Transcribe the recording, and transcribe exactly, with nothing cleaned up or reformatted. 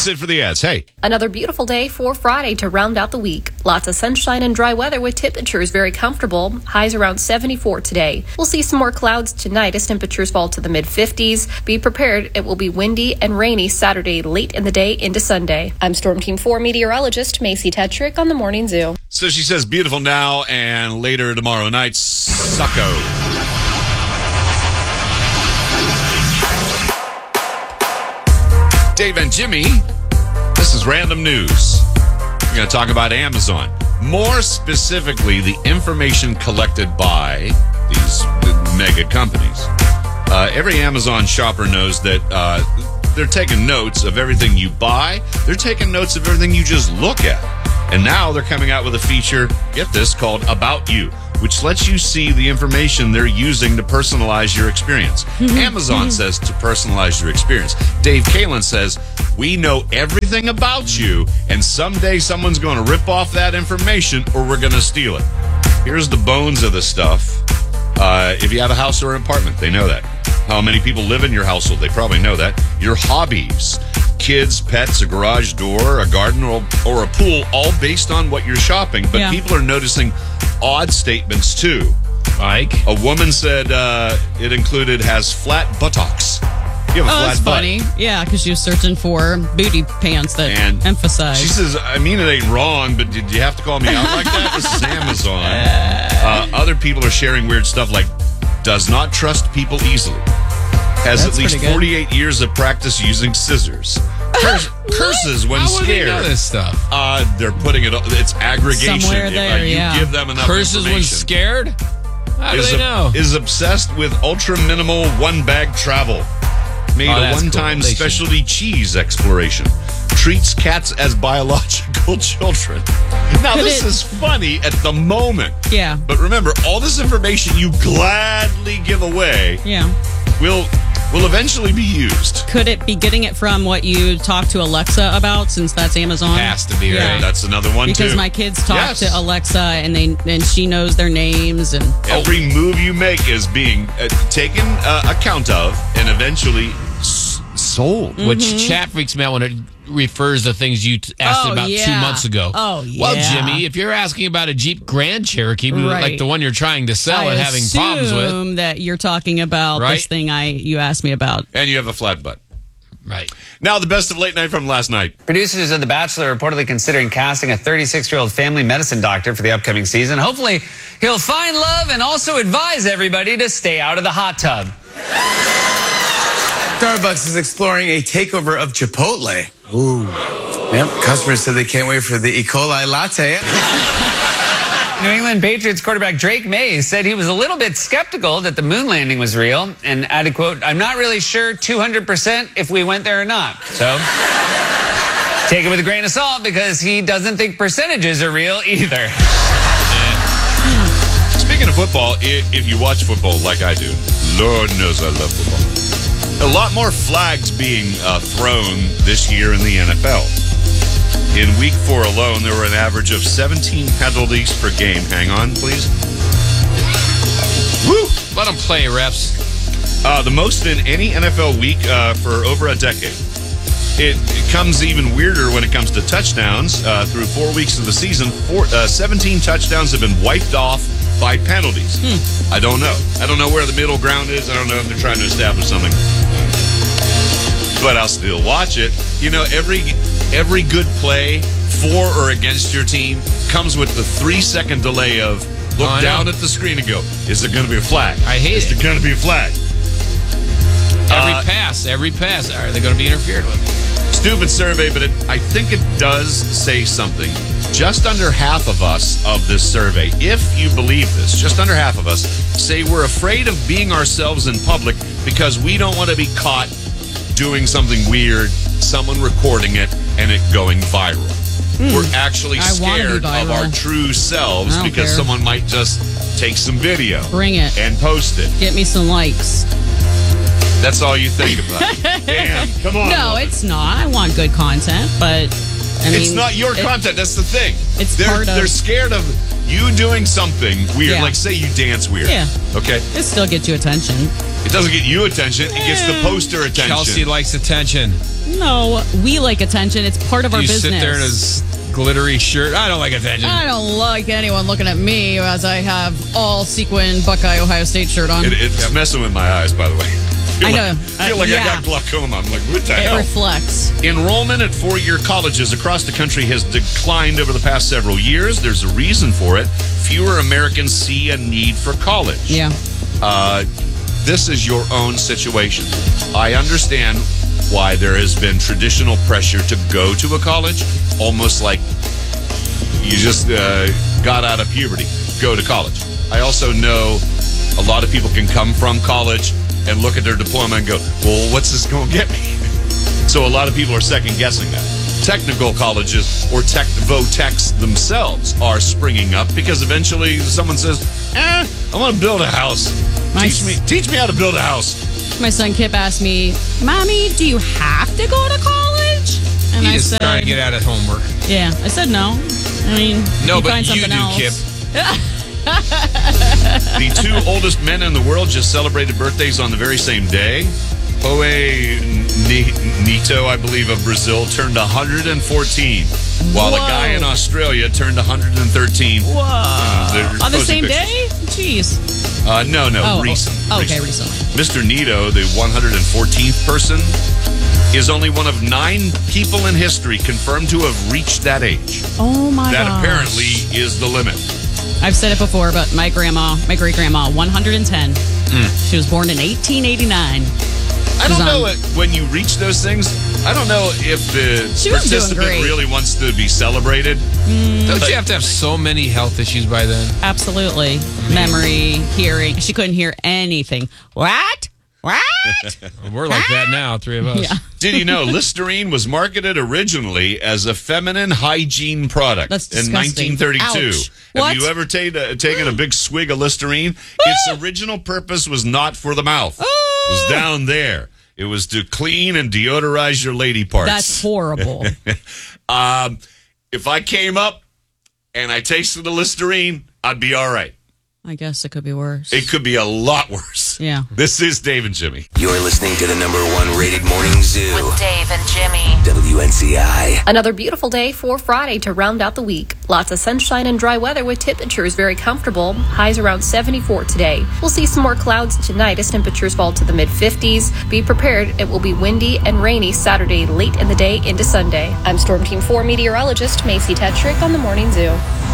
That's it for the ads. Hey. Another beautiful day for Friday to round out the week. Lots of sunshine and dry weather with temperatures very comfortable. Highs around seventy-four today. We'll see some more clouds tonight as temperatures fall to the mid fifties. Be prepared. It will be windy and rainy Saturday late in the day into Sunday. I'm Storm Team four meteorologist Macy Tetrick on the Morning Zoo. So she says beautiful now and later tomorrow night, sucko. Dave and Jimmy, this is Random News. We're going to talk about Amazon. More specifically, the information collected by these mega companies. Uh, every Amazon shopper knows that uh, they're taking notes of everything you buy. They're taking notes of everything you just look at. And now they're coming out with a feature, get this, called About You, which lets you see the information they're using to personalize your experience. Amazon says to personalize your experience. Dave Kalin says, we know everything about you, and someday someone's going to rip off that information or we're going to steal it. Here's the bones of the stuff. Uh, if you have a house or an apartment, they know that. How many people live in your household, they probably know that. Your hobbies, kids, pets, a garage door, a garden, or, or a pool, all based on what you're shopping. But Yeah. people are noticing odd statements, too. Like? A woman said uh, it included has flat buttocks. You have a Oh, flat that's butt. funny. Yeah, because she was searching for booty pants that And emphasize. She says, I mean, it ain't wrong, but did you have to call me out like that? This is Amazon. Uh, other people are sharing weird stuff like, does not trust people easily. Has That's at least pretty good. forty-eight years of practice using scissors. Curse, curses when How would they scared. know this stuff? Uh, they're putting it, it's aggregation. Somewhere If, uh, there, you yeah. give them enough Curses when information. scared? How do is, they know? is obsessed with ultra minimal one bag travel. Made Oh, a that's one time cool. They should- specialty cheese exploration. Treats cats as biological children. Now, Could this it- is funny at the moment. yeah, But remember, all this information you gladly give away yeah. will will eventually be used. Could it be getting it from what you talk to Alexa about, since that's Amazon? Has to be, Yeah. right? That's another one, Because too. my kids talk Yes. to Alexa, and they and she knows their names, and Every move you make is being uh, taken uh, account of and eventually s- sold. Which chat freaks me out when it refers to things you t- asked Mm-hmm. Oh, about two yeah. months ago. Oh, Well, yeah. Jimmy, if you're asking about a Jeep Grand Cherokee, Right. like the one you're trying to sell I and having problems with, assume that you're talking about Right. this thing I you asked me about. And you have a flat butt. right? Now, the best of late night from last night. Producers of The Bachelor are reportedly considering casting a thirty-six-year-old family medicine doctor for the upcoming season. Hopefully, he'll find love and also advise everybody to stay out of the hot tub. Starbucks is exploring a takeover of Chipotle. Ooh. Yep. Customers said they can't wait for the E. coli latte. New England Patriots quarterback Drake May said he was a little bit skeptical that the moon landing was real and added, quote, I'm not really sure two hundred percent if we went there or not. So take it with a grain of salt because he doesn't think percentages are real either. Speaking of football, i- if you watch football like I do, Lord knows I love football. A lot more flags being uh, thrown this year in the N F L. In week four alone, there were an average of seventeen penalties per game. Hang on, please. Woo! Let them play, refs. Uh, the most in any N F L week uh, for over a decade. It, it comes even weirder when it comes to touchdowns. Uh, through four weeks of the season, four, uh, seventeen touchdowns have been wiped off by penalties. Hmm. I don't know. I don't know where the middle ground is. I don't know if they're trying to establish something. But I'll still watch it. You know, every every good play for or against your team comes with the three-second delay of look Oh, I down know. at the screen and go, is there going to be a flag? I hate is it. there going to be a flag? Every Uh, pass, every pass. Are they going to be interfered with? Stupid survey, but it, I think it does say something. Just under half of us of this survey, if you believe this, just under half of us say we're afraid of being ourselves in public because we don't want to be caught doing something weird, someone recording it, and it going viral. We're actually I wanna be scared of viral. our true selves I don't because care. someone might just take some video Bring it. and post it. Get me some likes. That's all you think about. Damn, come on. No, woman. it's not. I want good content, but I mean, It's not your it- content. That's the thing. It's they're, part of- They're scared of you doing something weird. Yeah. Like, say you dance weird. Yeah. Okay. It still gets you attention. It doesn't get you attention. It gets the poster attention. Chelsea likes attention. No, we like attention. It's part of our you business. sit there in his glittery shirt. I don't like attention. I don't like anyone looking at me as I have all sequin Buckeye Ohio State shirt on. It, it's messing with my eyes, by the way. Feel I like, know. feel Uh, like I yeah. got glaucoma. I'm like, what the It hell? reflects. Enrollment at four-year colleges across the country has declined over the past several years. There's a reason for it. Fewer Americans see a need for college. Yeah. Uh, this is your own situation. I understand why there has been traditional pressure to go to a college, almost like you just uh, got out of puberty, go to college. I also know a lot of people can come from college and look at their diploma and go, well, what's this going to get me? So a lot of people are second guessing that. Technical colleges or tech vo-techs themselves are springing up because eventually someone says, eh, I want to build a house. My Teach me, teach me how to build a house. My son Kip asked me, Mommy, do you have to go to college? And He I is said, trying to get out of homework. yeah. I said no. I mean, No, you but find you something do, else. Kip. The two oldest men in the world just celebrated birthdays on the very same day. Oe Ni- Nito, I believe, of Brazil, turned one hundred fourteen, while a Whoa. guy in Australia turned one hundred thirteen. Whoa. they're On the posting same pictures. day? Jeez. Uh, no, no, Oh, recent. oh, okay, recent. recently. Mister Nito, the one hundred fourteenth person, is only one of nine people in history confirmed to have reached that age. Oh my that gosh. apparently is the limit. I've said it before, but my grandma, my great grandma, one hundred ten. Mm. She was born in eighteen eighty-nine. I don't She's know on- it, when you reach those things. I don't know if the She was doing participant great. really wants to be celebrated. Don't you have to have so many health issues by then? Absolutely. Memory, hearing. She couldn't hear anything. What? What? We're like that now, three of us. Yeah. Did you know Listerine was marketed originally as a feminine hygiene product That's in disgusting. nineteen thirty-two? Ouch. Have What? you ever ta- uh, taken a big swig of Listerine? Its original purpose was not for the mouth. It was down there. It was to clean and deodorize your lady parts. That's horrible. um, if I came up and I tasted the Listerine, I'd be all right. I guess it could be worse. It could be a lot worse. Yeah. This is Dave and Jimmy. You're listening to the number one rated morning zoo. With Dave and Jimmy. W N C I. Another beautiful day for Friday to round out the week. Lots of sunshine and dry weather with temperatures very comfortable. Highs around seventy-four today. We'll see some more clouds tonight as temperatures fall to the mid fifties. Be prepared. It will be windy and rainy Saturday late in the day into Sunday. I'm Storm Team four meteorologist Macy Tetrick on the Morning Zoo.